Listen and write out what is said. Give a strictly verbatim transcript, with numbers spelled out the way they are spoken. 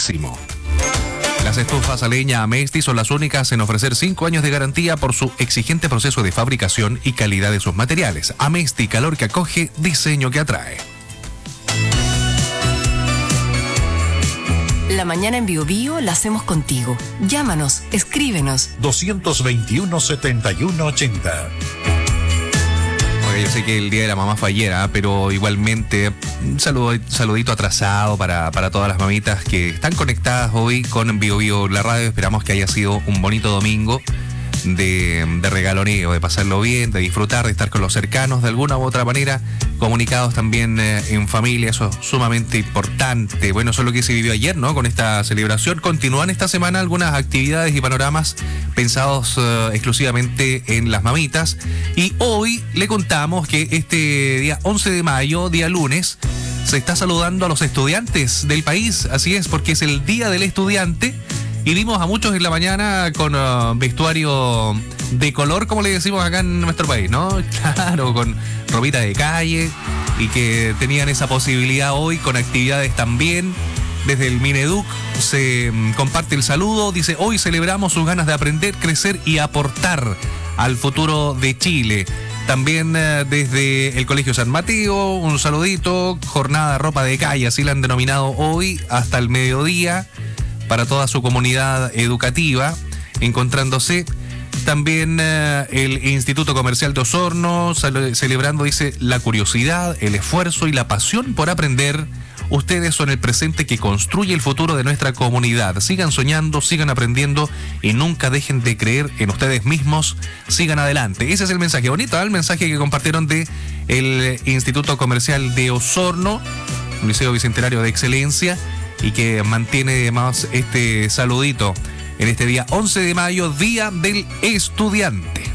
máximo. Las estufas a leña Amesti son las únicas en ofrecer cinco años de garantía por su exigente proceso de fabricación y calidad de sus materiales. Amesti, calor que acoge, diseño que atrae. La mañana en Bio Bio la hacemos contigo. Llámanos, escríbenos. dos veintiuno, setenta y uno ochenta. Yo sé que el Día de la Mamá fue ayer, ¿eh? Pero igualmente un saludo, saludito atrasado para, para todas las mamitas que están conectadas hoy con Bio Bio La Radio. Esperamos que haya sido un bonito domingo de, de regaloneo, de pasarlo bien, de disfrutar, de estar con los cercanos de alguna u otra manera, comunicados también eh, en familia. Eso es sumamente importante. Bueno, eso es lo que se vivió ayer, ¿no? Con esta celebración. Continúan esta semana algunas actividades y panoramas pensados eh, exclusivamente en las mamitas. Y hoy le contamos que este día once de mayo, día lunes, se está saludando a los estudiantes del país. Así es, porque es el Día del Estudiante. Y vimos a muchos en la mañana con uh, vestuario de color, como le decimos acá en nuestro país, ¿no? Claro, con ropita de calle, y que tenían esa posibilidad hoy con actividades también. Desde el Mineduc se um, comparte el saludo, dice: hoy celebramos sus ganas de aprender, crecer y aportar al futuro de Chile. También uh, desde el Colegio San Mateo, un saludito, jornada ropa de calle, así la han denominado hoy, hasta el mediodía, para toda su comunidad educativa, encontrándose. También eh, el Instituto Comercial de Osorno, sal- celebrando, dice, la curiosidad, el esfuerzo y la pasión por aprender. Ustedes son el presente que construye el futuro de nuestra comunidad. Sigan soñando, sigan aprendiendo y nunca dejen de creer en ustedes mismos. Sigan adelante. Ese es el mensaje bonito, ¿eh? El mensaje que compartieron de el Instituto Comercial de Osorno, un liceo bicentenario de excelencia, y que mantiene además este saludito en este día once de mayo, Día del Estudiante.